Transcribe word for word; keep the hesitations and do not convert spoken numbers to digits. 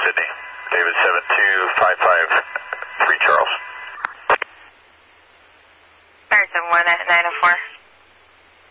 Sydney. David seven two five five three Charles. Fire seven one at nine oh four.